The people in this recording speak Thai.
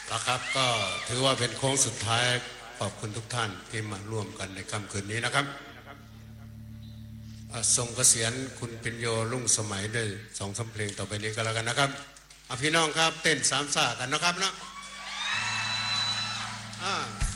แล้วครับก็ถือว่าเป็นโค้งสุดท้ายขอบคุณทุกท่านที่มาร่วมกันในค่ำคืนนี้นะครับทรงเกษียณคุณปิญโยรุ่งสมัยด้วย2-3 เพลงต่อไปนี้ก็แล้วกันนะครับพี่น้องครับเต้นสามซ่ากันนะครับเนาะ